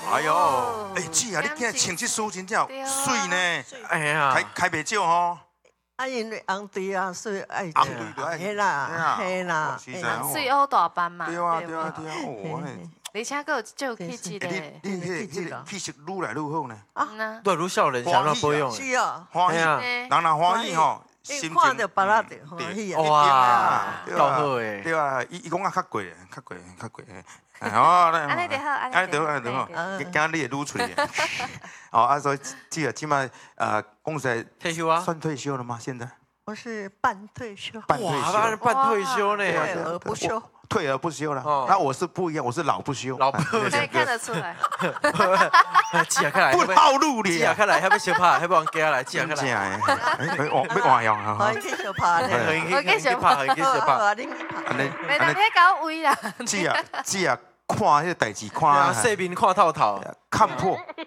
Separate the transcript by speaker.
Speaker 1: 哎呦，姐啊，你今日穿这梳真正水呢，
Speaker 2: 哎呀，
Speaker 1: 开袂少吼。
Speaker 3: 啊，因为红队啊，所以爱
Speaker 1: 红队就爱
Speaker 3: 嘿啦，嘿啦，
Speaker 4: 水欧大班嘛。
Speaker 1: 对啊，对啊，对啊，哦，
Speaker 4: 而且还有就气质嘞。
Speaker 1: 你迄个气色愈来愈好呢。
Speaker 4: 啊，
Speaker 2: 对，愈少年想那不用。
Speaker 3: 是啊，
Speaker 1: 欢喜，人若欢喜吼，心情
Speaker 3: 看到别人就欢喜啊。
Speaker 2: 哇，够好诶。
Speaker 1: 对啊，伊讲啊较贵，较贵。哦，
Speaker 4: 安尼就好，
Speaker 1: 安尼就好，今日你会愈脆。哦，啊，所以姐啊，即摆讲实在
Speaker 2: 退休啊？
Speaker 1: 算退休了吗？现在？
Speaker 3: 我是半退休。
Speaker 1: 半退休。
Speaker 2: 半退休呢？
Speaker 3: 退而不休。
Speaker 1: 退而不休了。那我是不一样，我是老不休。
Speaker 2: 老不休。
Speaker 4: 可以看得出来。
Speaker 2: 姐啊，看来
Speaker 1: 不套路咧。
Speaker 2: 姐啊，看来还要相拍，还要往家来。姐啊，看来。
Speaker 1: 要换样啊！
Speaker 3: 我继续拍呢。
Speaker 2: 我继续拍，继续拍。
Speaker 4: 没当天搞位啦。
Speaker 1: 姐啊，看迄个代志看。
Speaker 2: 细面看透透。
Speaker 1: 看破。